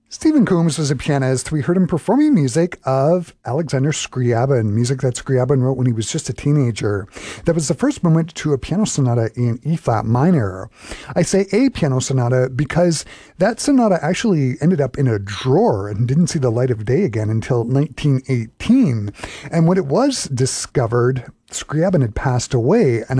Stephen Combs was a pianist. We heard him performing music of Alexander Scriabin, music that Scriabin wrote when he was just a teenager. That was the first movement to a piano sonata in E-flat minor. I say a piano sonata because that sonata actually ended up in a drawer and didn't see the light of day again until 1918. And when it was discovered, Scriabin had passed away, and